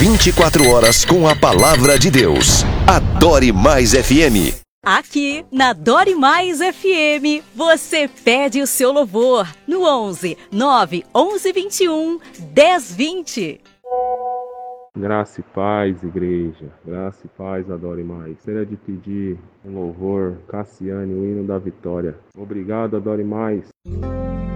24 horas com a palavra de Deus. Adore Mais FM. Aqui na Dore Mais FM, você pede o seu louvor no 11 9 11 21 10 20. Graça e paz, igreja. Graça e paz, Adore Mais. Gostaria de pedir um louvor, Cassiane, o hino da vitória. Obrigado, Adore Mais.